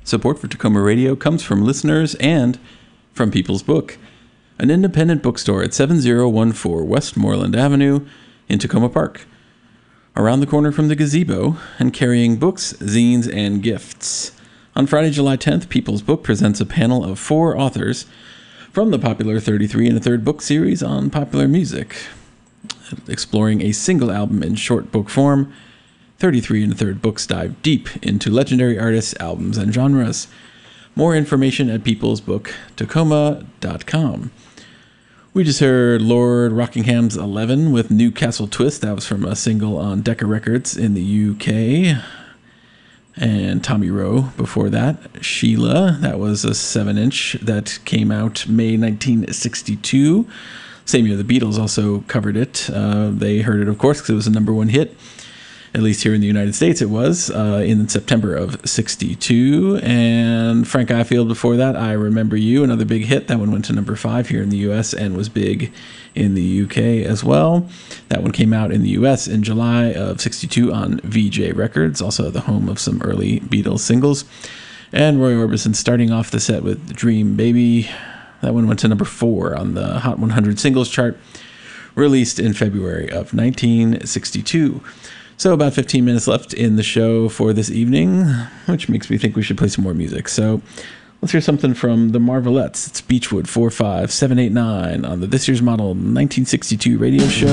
Support for Tacoma Radio comes from listeners and from People's Book, an independent bookstore at 7014 Westmoreland Avenue in Tacoma Park, around the corner from the gazebo and carrying books, zines, and gifts. On Friday, July 10th, People's Book presents a panel of 4 authors from the popular 33 and a Third book series on popular music, exploring a single album in short book form. 33 and a Third books dive deep into legendary artists, albums, and genres. More information at peoplesbooktacoma.com. We just heard Lord Rockingham's 11 with Newcastle Twist. That was from a single on Decca Records in the UK. And Tommy Rowe before that. Sheila, that was a 7-inch that came out May 1962. Same year the Beatles also covered it. They heard it, of course, because it was a #1 hit. At least here in the United States it was, in September of 62. And Frank Ifield before that, I Remember You, another big hit. That one went to #5 here in the U.S. and was big in the U.K. as well. That one came out in the U.S. in July of 62 on VJ Records, also the home of some early Beatles singles. And Roy Orbison starting off the set with Dream Baby. That one went to #4 on the Hot 100 singles chart, released in February of 1962. So about 15 minutes left in the show for this evening, which makes me think we should play some more music. So let's hear something from the Marvelettes. It's Beechwood 45789 on the This Year's Model 1962 radio show.